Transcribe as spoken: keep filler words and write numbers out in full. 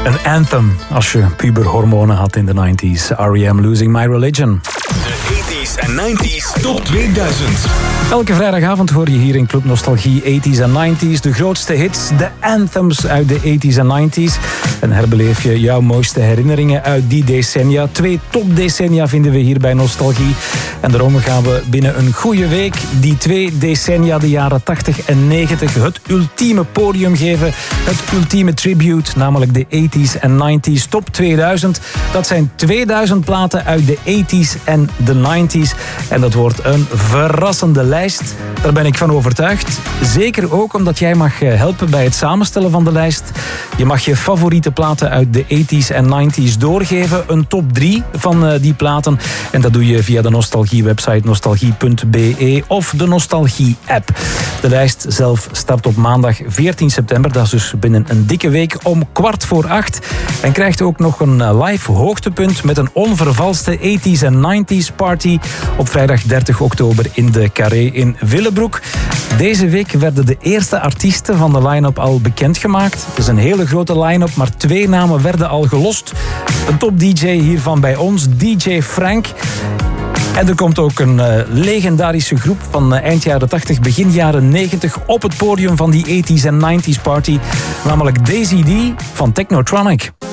Een anthem als je puberhormonen had in de nineties. R E M Losing My Religion. De tachtiger en negentiger Top tweeduizend. Elke vrijdagavond hoor je hier in Club Nostalgie tachtiger en negentiger. De grootste hits, de anthems uit de tachtiger en negentiger. En herbeleef je jouw mooiste herinneringen uit die decennia. Twee topdecennia vinden we hier bij Nostalgie. En daarom gaan we binnen een goede week die twee decennia, de jaren tachtig en negentig, het ultieme podium geven. Het ultieme tribute, namelijk de tachtiger en negentiger Top tweeduizend. Dat zijn tweeduizend platen uit de tachtiger en de negentiger. En dat wordt een verrassende lijst. Daar ben ik van overtuigd. Zeker ook omdat jij mag helpen bij het samenstellen van de lijst. Je mag je favoriete platen uit de tachtiger en negentiger doorgeven. Een top drie van die platen. En dat doe je via de Nostalgie-website nostalgie punt b e of de Nostalgie-app. De lijst zelf start op maandag veertien september. Dat is dus binnen een dikke week om kwart voor acht. En krijgt ook nog een live hoogtepunt met een onvervalste tachtiger en negentiger party op vrijdag dertig oktober in de Carré in Willebroek. Deze week werden de eerste artiesten van de line-up al bekendgemaakt. Het is een hele grote line-up, maar twee namen werden al gelost. Een top D J hiervan bij ons, D J Frank. En er komt ook een uh, legendarische groep van uh, eind jaren tachtig, begin jaren negentig op het podium van die tachtiger en negentiger party. Namelijk Daisy D van Technotronic.